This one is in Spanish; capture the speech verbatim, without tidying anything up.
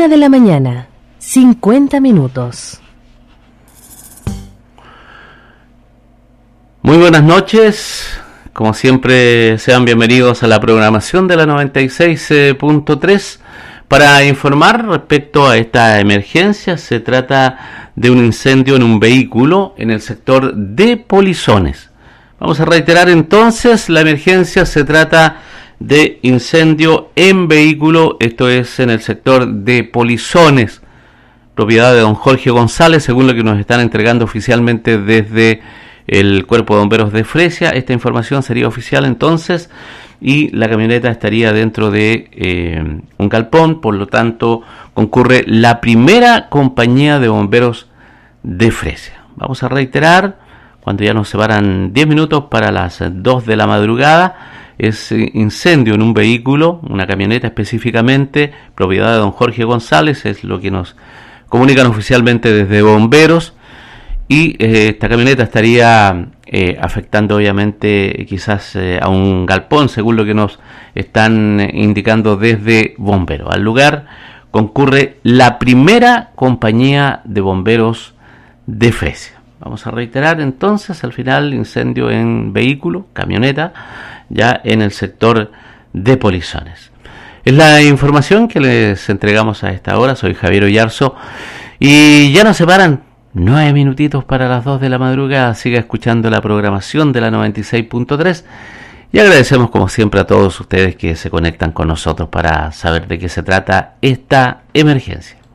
Una de la mañana, cincuenta minutos. Muy buenas noches, como siempre sean bienvenidos a la programación de la noventa y seis punto tres para informar respecto a esta emergencia. Se trata de un incendio en un vehículo en el sector de Polizones. Vamos a reiterar entonces, la emergencia se trata de incendio en vehículo, esto es en el sector de Polizones, propiedad de don Jorge González, según lo que nos están entregando oficialmente desde el Cuerpo de Bomberos de Fresia. Esta información sería oficial entonces, y la camioneta estaría dentro de eh, un galpón, por lo tanto concurre la primera compañía de bomberos de Fresia. Vamos a reiterar, cuando ya nos separan diez minutos para las dos de la madrugada, es incendio en un vehículo, una camioneta específicamente, propiedad de don Jorge González, es lo que nos comunican oficialmente desde bomberos, y eh, esta camioneta estaría eh, afectando obviamente quizás eh, a un galpón, según lo que nos están indicando desde bomberos. Al lugar concurre la primera compañía de bomberos de Fresia. Vamos a reiterar entonces, al final, incendio en vehículo, camioneta, ya en el sector de Polizones. Es la información que les entregamos a esta hora. Soy Javier Oyarzo y ya nos separan nueve minutitos para las dos de la madrugada. Siga escuchando la programación de la noventa y seis punto tres y agradecemos como siempre a todos ustedes que se conectan con nosotros para saber de qué se trata esta emergencia.